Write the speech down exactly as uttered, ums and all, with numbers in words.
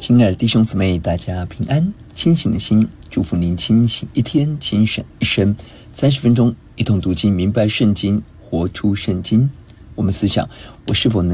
亲爱的弟兄姊妹，大家平安。清醒的心，祝福您清醒一天，清醒一生。三十分钟，一同读经，明白圣经，活出圣经。我们思想，我是否能